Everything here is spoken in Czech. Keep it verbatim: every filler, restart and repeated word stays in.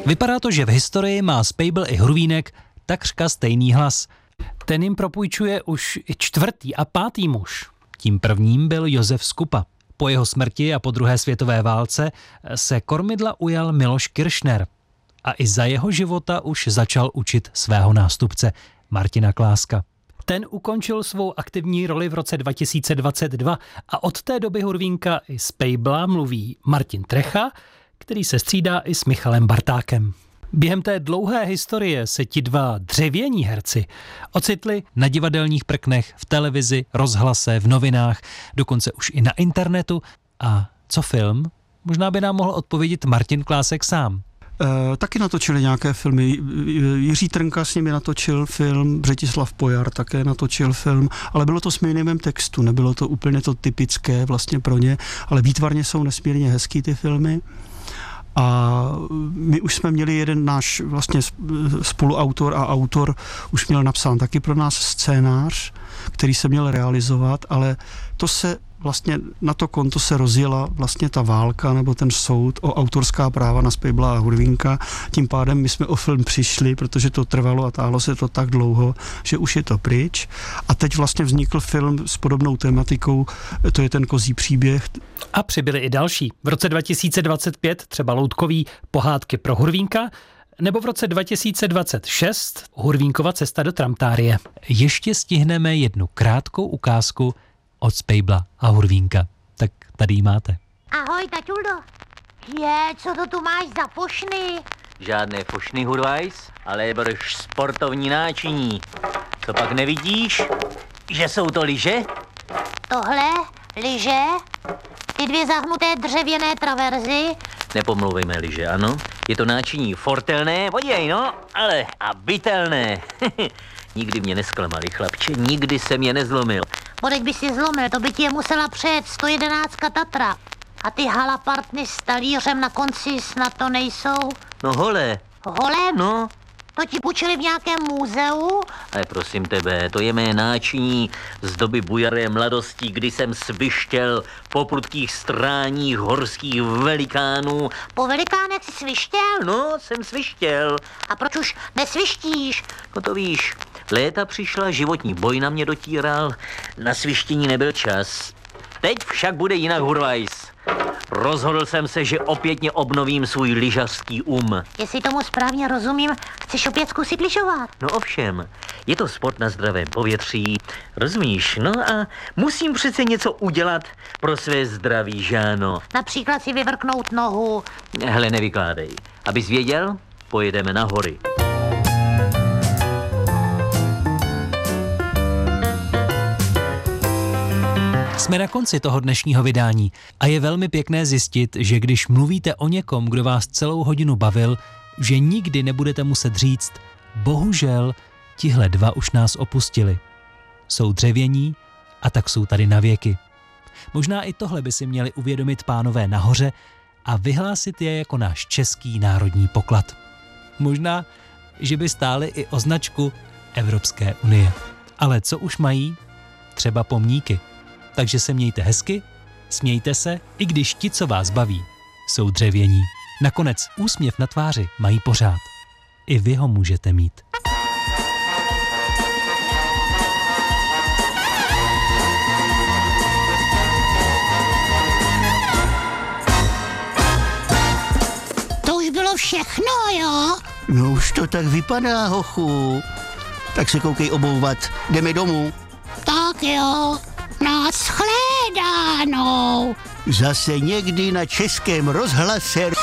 Vypadá to, že v historii má Spejbl i Hurvínek takřka stejný hlas. Ten jim propůjčuje už čtvrtý a pátý muž. Tím prvním byl Josef Skupa. Po jeho smrti a po druhé světové válce se kormidla ujal Miloš Kiršner. A i za jeho života už začal učit svého nástupce Martina Kláska. Ten ukončil svou aktivní roli v roce dva tisíce dvacet dva a od té doby Hurvínka i Spejbla mluví Martin Trecha, který se střídá i s Michalem Bartákem. Během té dlouhé historie se ti dva dřevění herci ocitli na divadelních prknech, v televizi, rozhlase, v novinách, dokonce už i na internetu. A co film? Možná by nám mohl odpovědět Martin Klásek sám. E, taky natočili nějaké filmy. Jiří Trnka s nimi natočil film, Břetislav Pojar také natočil film, ale bylo to s minimem textu, nebylo to úplně to typické vlastně pro ně, ale výtvarně jsou nesmírně hezký ty filmy. A my už jsme měli jeden náš vlastně spoluautor a autor už měl napsán taky pro nás scénář, který se měl realizovat, ale to se vlastně na to konto se rozjela vlastně ta válka nebo ten soud o autorská práva na Spejbla a Hurvínka. Tím pádem my jsme o film přišli, protože to trvalo a táhlo se to tak dlouho, že už je to pryč. A teď vlastně vznikl film s podobnou tematikou, to je ten Kozí příběh. A přibyli i další. V roce dva tisíce dvacet pět třeba Loutkový Pohádky pro Hurvínka, nebo v roce dva tisíce dvacet šest Hurvínkova cesta do Tramtárie. Ještě stihneme jednu krátkou ukázku od Spejbla a Hurvínka. Tak tady ji máte. Ahoj, taťuldo. Je, co to tu máš za fošny? Žádné fošny, Hurvajs, ale brž sportovní náčiní. To pak nevidíš, že jsou to lyže? Tohle, lyže, ty dvě zahnuté dřevěné traverzy. Nepomlouvejme lyže, ano. Je to náčiní fortelné, podívej, no, ale a bytelné. Nikdy mě nesklamali, chlapče, nikdy jsem je nezlomil. Bodek by si zlomil, to by ti je musela přejet sto jedenáct Tatra. A ty halapartny s talířem na konci snad to nejsou? No hole. Hole? No. To ti půjčili v nějakém muzeu? Ale prosím tebe, to je mé náčiní z doby bujaré mladosti, kdy jsem svištěl po prudkých stráních horských velikánů. Po velikánech jsi svištěl? No, jsem svištěl. A proč už nesvištíš? No to víš, léta přišla, životní boj na mě dotíral, na svištění nebyl čas. Teď však bude jinak, Hurvajs. Rozhodl jsem se, že opětně obnovím svůj lyžařský um. Jestli tomu správně rozumím, chceš opět zkusit lyžovat? No ovšem, je to sport na zdravém povětří, rozumíš? No a musím přece něco udělat pro své zdraví, Žáno. Například si vyvrknout nohu. Hele, nevykládej. Abys věděl, pojedeme na hory. Jsme na konci toho dnešního vydání a je velmi pěkné zjistit, že když mluvíte o někom, kdo vás celou hodinu bavil, že nikdy nebudete muset říct, bohužel, tihle dva už nás opustili. Jsou dřevění a tak jsou tady na věky. Možná i tohle by si měli uvědomit pánové nahoře a vyhlásit je jako náš český národní poklad. Možná, že by stáli i o značku Evropské unie. Ale co už mají? Třeba pomníky. Takže se mějte hezky, smějte se, i když ti, co vás baví, jsou dřevění. Nakonec úsměv na tváři mají pořád. I vy ho můžete mít. To už bylo všechno, jo? No už to tak vypadá, hochu. Tak se koukej obouvat. Jdeme domů. Tak jo. Nashledanou. Zase někdy na Českém rozhlase.